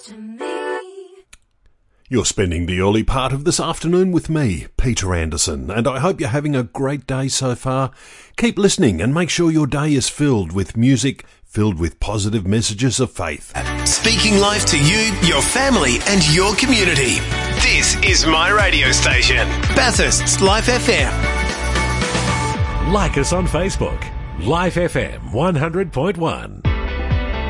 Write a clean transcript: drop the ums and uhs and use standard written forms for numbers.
to me. You're spending the early part of this afternoon with me, Peter Anderson, and I hope you're having a great day so far. Keep listening and make sure your day is filled with music, filled with positive messages of faith. Speaking life to you, your family and your community. This is my radio station, Bathurst's Life FM. Like us on Facebook, Life FM 100.1.